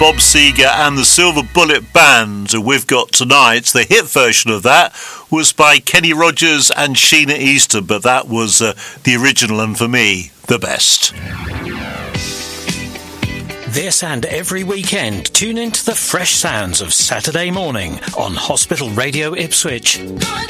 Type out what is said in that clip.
Bob Seger and the Silver Bullet Band. We've got tonight. The hit version of that was by Kenny Rogers and Sheena Easton, but that was the original and for me, the best. This and every weekend, tune into the fresh sounds of Saturday morning on Hospital Radio Ipswich.